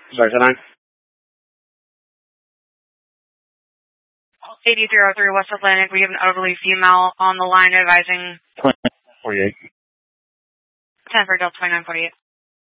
Sorry, 9. 8003 West Atlantic. We have an elderly female on the line advising 48. 10 for Delta 2948.